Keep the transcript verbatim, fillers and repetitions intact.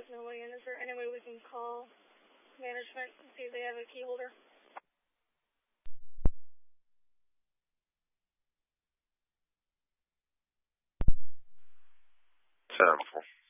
there's no way in. Is there any way we can call management and see if they have a key holder? ten four.